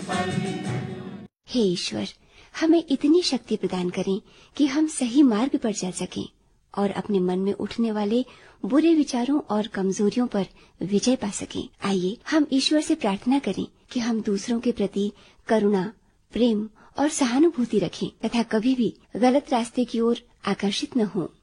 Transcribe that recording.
हे ईश्वर, हमें इतनी शक्ति प्रदान करें कि हम सही मार्ग पर चल सकें और अपने मन में उठने वाले बुरे विचारों और कमजोरियों पर विजय पा सकें। आइए हम ईश्वर से प्रार्थना करें कि हम दूसरों के प्रति करुणा, प्रेम और सहानुभूति रखें तथा कभी भी गलत रास्ते की ओर आकर्षित न हों।